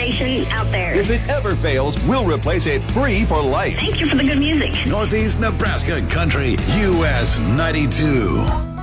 station out there. If it ever fails, we'll replace it free for life. Thank you for the good music. Northeast Nebraska Country, US 92.